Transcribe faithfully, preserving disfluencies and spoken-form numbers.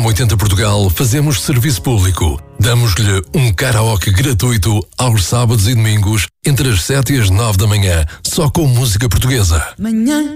M oitenta Portugal fazemos serviço público. Damos-lhe um karaoke gratuito aos sábados e domingos, entre as sete e as nove da manhã, só com música portuguesa. Manhã